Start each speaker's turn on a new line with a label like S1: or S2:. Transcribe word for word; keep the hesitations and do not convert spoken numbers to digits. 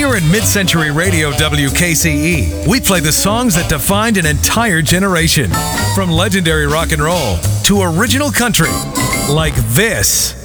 S1: Here in Mid-Century Radio W K C E, we play the songs that defined an entire generation. From legendary rock and roll to original country, like this.